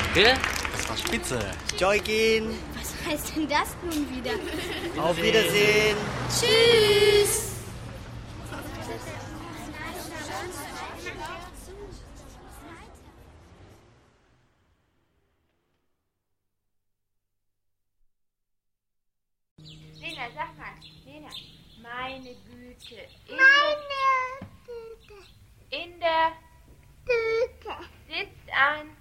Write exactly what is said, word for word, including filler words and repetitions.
Gell? Das war spitze. Joygin. Was heißt denn das nun wieder? Auf Wiedersehen. Tschüss. Lena, sag mal, Lena, meine Güte. In Meine Güte. Der, in der Güte. sitzt ein